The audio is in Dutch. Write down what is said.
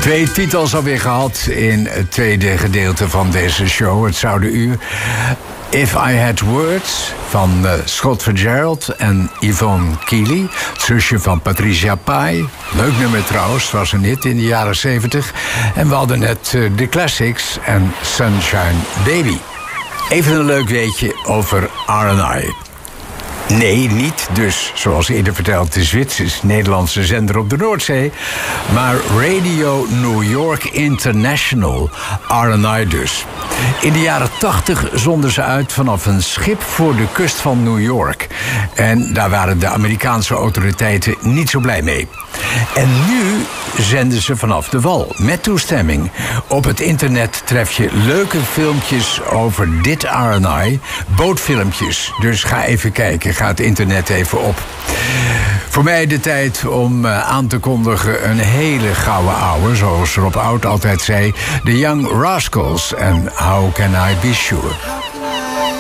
2 titels alweer gehad in het tweede gedeelte van deze show, het Zoute Uur. If I Had Words van Scott Fitzgerald en Yvonne Keely. Het zusje van Patricia Pai. Leuk nummer trouwens, het was een hit in de jaren 70. En we hadden net de classics en Sunshine Baby. Even een leuk weetje over R&I. Nee, niet dus, zoals eerder verteld, de Zwitsers-Nederlandse zender op de Noordzee, maar Radio New York International, R&I dus. In de jaren 80 zonden ze uit vanaf een schip voor de kust van New York. En daar waren de Amerikaanse autoriteiten niet zo blij mee. En nu zenden ze vanaf de wal, met toestemming. Op het internet tref je leuke filmpjes over dit R&I, bootfilmpjes. Dus ga even kijken, ga het internet even op. Voor mij de tijd om aan te kondigen een hele gouden ouwe, zoals Rob Oud altijd zei. The Young Rascals en How Can I Be Sure.